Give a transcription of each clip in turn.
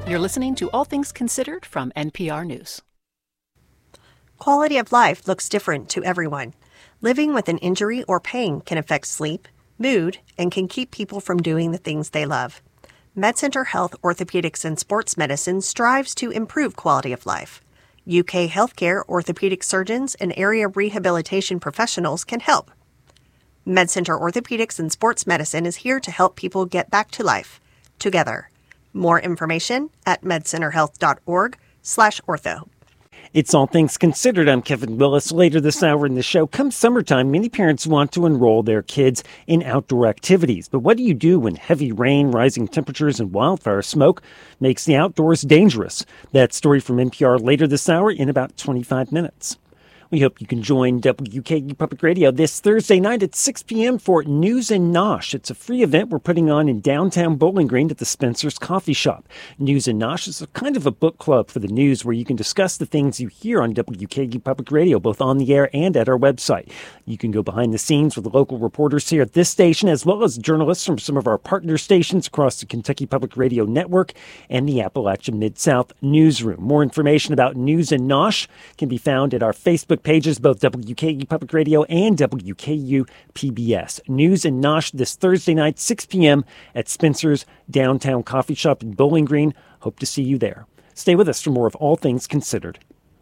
You're listening to All Things Considered from NPR News. Quality of life looks different to everyone. Living with an injury or pain can affect sleep, mood, and can keep people from doing the things they love. MedCenter Health Orthopedics and Sports Medicine strives to improve quality of life. UK healthcare orthopedic surgeons and area rehabilitation professionals can help. MedCenter Orthopedics and Sports Medicine is here to help people get back to life, together. More information at medcenterhealth.org/ortho. It's All Things Considered. I'm Kevin Willis. Later this hour in the show, come summertime, many parents want to enroll their kids in outdoor activities. But what do you do when heavy rain, rising temperatures, and wildfire smoke makes the outdoors dangerous? That story from NPR later this hour in about 25 minutes. We hope you can join WKU Public Radio this Thursday night at 6 p.m. for News and Nosh. It's a free event we're putting on in downtown Bowling Green at the Spencer's Coffee Shop. News and Nosh is a kind of a book club for the news where you can discuss the things you hear on WKU Public Radio, both on the air and at our website. You can go behind the scenes with local reporters here at this station, as well as journalists from some of our partner stations across the Kentucky Public Radio Network and the Appalachian Mid-South Newsroom. More information about News and Nosh can be found at our Facebook pages, both WKU Public Radio and WKU PBS. News and Nosh this Thursday night, 6 p.m. at Spencer's Downtown Coffee Shop in Bowling Green. Hope to see you there. Stay with us for more of All Things Considered.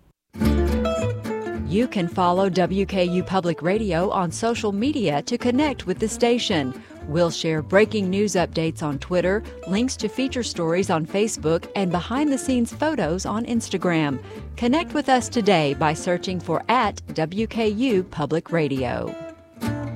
You can follow WKU Public Radio on social media to connect with the station. We'll share breaking news updates on Twitter, links to feature stories on Facebook, and behind-the-scenes photos on Instagram. Connect with us today by searching for @WKU Public Radio.